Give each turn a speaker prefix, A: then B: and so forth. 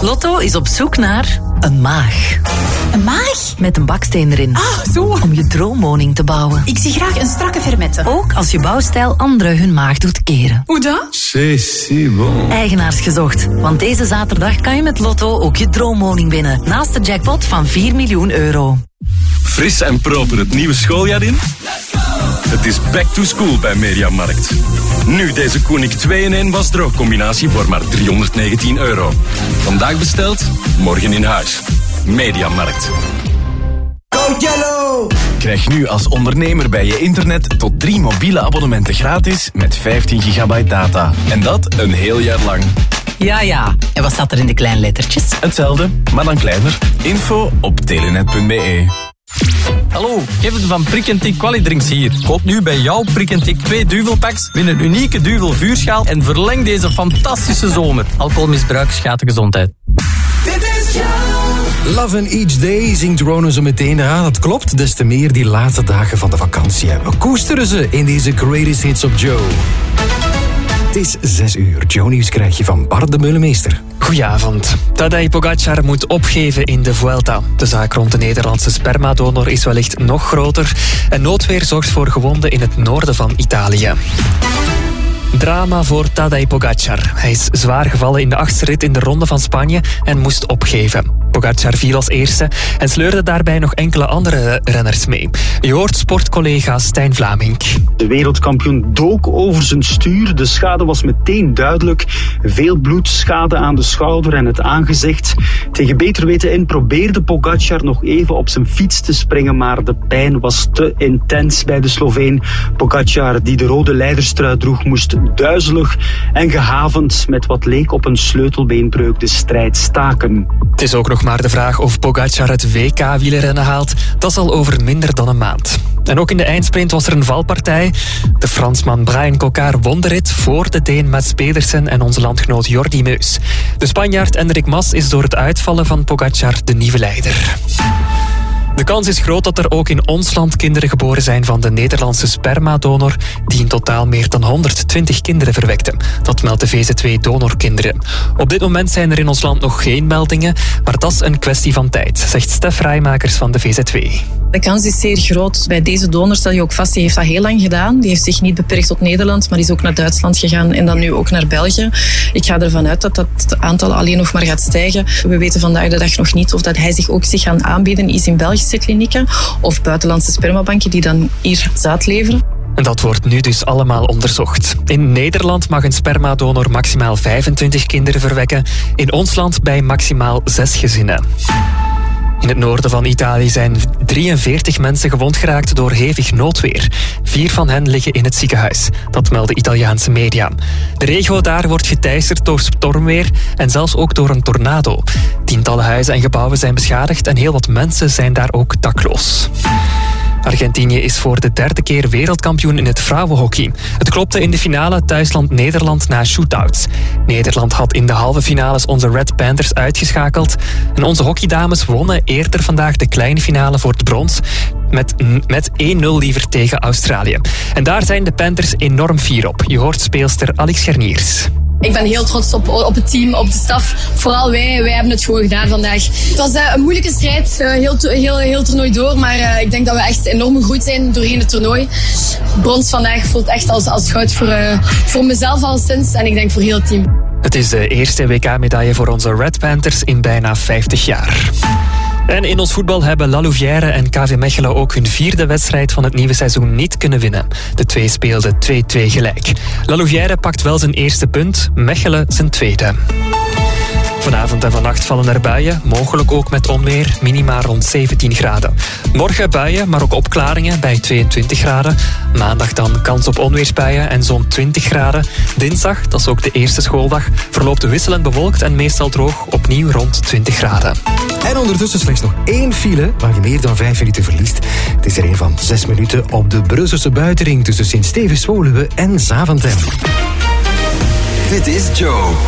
A: Lotto is op zoek naar een maag.
B: Een maag?
A: Met een baksteen erin.
B: Ah, zo.
A: Om je droomwoning te bouwen.
B: Ik zie graag een strakke fermette.
A: Ook als je bouwstijl anderen hun maag doet keren.
B: Hoe dan?
C: C'est si bon.
A: Eigenaars gezocht. Want deze zaterdag kan je met Lotto ook je droomwoning winnen. Naast de jackpot van 4 miljoen euro.
D: Fris en proper het nieuwe schooljaar in? Het is back to school bij Mediamarkt. Nu deze Koenig 2-in-1 wasdroogcombinatie voor maar €319. Vandaag besteld, morgen in huis. Mediamarkt.
E: Go Jello!
F: Krijg nu als ondernemer bij je internet tot 3 mobiele abonnementen gratis met 15 gigabyte data. En dat een heel jaar lang.
A: Ja. En wat staat er in de kleine lettertjes?
F: Hetzelfde, maar dan kleiner. Info op telenet.be.
G: Hallo, Kevin van Prik & Tik Qualidrinks hier. Koop nu bij jouw Prik & Tik 2 duvelpacks, win een unieke duvel vuurschaal en verleng deze fantastische zomer. Alcoholmisbruik schaadt de gezondheid.
E: Dit is Joe!
H: Love and Each Day zingt Rono zo meteen. Ja, dat klopt, des te meer die laatste dagen van de vakantie hebben. Koesteren ze in deze Greatest Hits op Joe. Het is 6 uur. Joe Nieuws krijg je van Bart de Meulemeester.
I: Goedenavond. Tadej Pogacar moet opgeven in de Vuelta. De zaak rond de Nederlandse spermadonor is wellicht nog groter. En noodweer zorgt voor gewonden in het noorden van Italië. Drama voor Tadej Pogacar. Hij is zwaar gevallen in de 8e rit in de Ronde van Spanje en moest opgeven. Pogacar viel als eerste en sleurde daarbij nog enkele andere renners mee. Je hoort sportcollega Stijn Vlamink.
J: De wereldkampioen dook over zijn stuur. De schade was meteen duidelijk. Veel bloedschade aan de schouder en het aangezicht. Tegen beter weten in probeerde Pogacar nog even op zijn fiets te springen, maar de pijn was te intens bij de Sloveen. Pogacar, die de rode leiderstrui droeg, moest duizelig en gehavend met wat leek op een sleutelbeenbreuk de strijd staken.
I: Het is ook nog maar de vraag of Pogacar het WK-wielerrennen haalt. Dat is al over minder dan een maand. En ook in de eindsprint was er een valpartij. De Fransman Brian Cocard won de rit voor de Deen Mats Pedersen en onze landgenoot Jordi Meus. De Spanjaard Enric Mas is door het uitvallen van Pogacar de nieuwe leider. De kans is groot dat er ook in ons land kinderen geboren zijn van de Nederlandse spermadonor, die in totaal meer dan 120 kinderen verwekte. Dat meldt de VZ2 Donorkinderen. Op dit moment zijn er in ons land nog geen meldingen, maar dat is een kwestie van tijd, zegt Stef Rijmakers van de VZ2.
K: De kans is zeer groot. Bij deze donor stel je ook vast, die heeft dat heel lang gedaan. Die heeft zich niet beperkt tot Nederland, maar is ook naar Duitsland gegaan en dan nu ook naar België. Ik ga ervan uit dat dat aantal alleen nog maar gaat stijgen. We weten vandaag de dag nog niet of dat hij zich ook gaat aanbieden is in Belgische klinieken of buitenlandse spermabanken die dan hier zaad leveren.
I: En dat wordt nu dus allemaal onderzocht. In Nederland mag een spermadonor maximaal 25 kinderen verwekken. In ons land bij maximaal 6 gezinnen. In het noorden van Italië zijn 43 mensen gewond geraakt door hevig noodweer. 4 van hen liggen in het ziekenhuis. Dat melden Italiaanse media. De regio daar wordt geteisterd door stormweer en zelfs ook door een tornado. Tientallen huizen en gebouwen zijn beschadigd en heel wat mensen zijn daar ook dakloos. Argentinië is voor de 3e keer wereldkampioen in het vrouwenhockey. Het klopte in de finale thuisland-Nederland na shootouts. Nederland had in de halve finales onze Red Panthers uitgeschakeld. En onze hockeydames wonnen eerder vandaag de kleine finale voor het brons met 1-0 liever tegen Australië. En daar zijn de Panthers enorm fier op. Je hoort speelster Alex Gerniers.
L: Ik ben heel trots op het team, op de staf. Vooral wij hebben het gewoon gedaan vandaag. Het was een moeilijke strijd, heel toernooi door. Maar ik denk dat we echt enorm gegroeid zijn doorheen het toernooi. Brons vandaag voelt echt als goud voor mezelf al sinds. En ik denk voor heel het team.
I: Het is de eerste WK-medaille voor onze Red Panthers in bijna 50 jaar. En in ons voetbal hebben La Louvière en KV Mechelen ook hun 4e wedstrijd van het nieuwe seizoen niet kunnen winnen. De twee speelden 2-2 gelijk. La Louvière pakt wel zijn eerste punt, Mechelen zijn tweede. Vanavond en vannacht vallen er buien, mogelijk ook met onweer, minima rond 17 graden. Morgen buien, maar ook opklaringen bij 22 graden. Maandag dan kans op onweersbuien en zo'n 20 graden. Dinsdag, dat is ook de eerste schooldag, verloopt wisselend bewolkt en meestal droog, opnieuw rond 20 graden.
H: En ondertussen slechts nog 1 file waar je meer dan 5 minuten verliest. Het is er een van 6 minuten op de Brusselse buitenring tussen Sint-Stevens-Woluwe en Zaventem.
E: Dit is Joe.